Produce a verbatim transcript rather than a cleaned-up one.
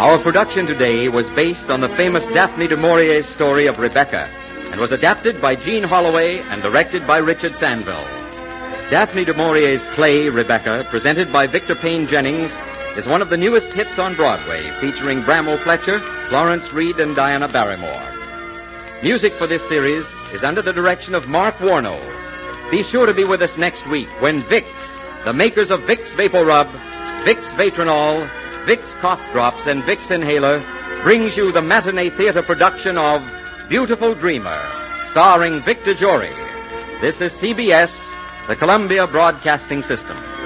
Our production today was based on the famous Daphne du Maurier's story of Rebecca and was adapted by Jean Holloway and directed by Richard Sandville. Daphne du Maurier's play, Rebecca, presented by Victor Payne Jennings, is one of the newest hits on Broadway, featuring Bramwell Fletcher, Florence Reed, and Diana Barrymore. Music for this series is under the direction of Mark Warnow. Be sure to be with us next week when Vicks, the makers of Vicks Vapor Rub, Vicks Vatronol, Vicks Cough Drops, and Vicks Inhaler, brings you the matinee theater production of Beautiful Dreamer, starring Victor Jory. This is C B S, the Columbia Broadcasting System.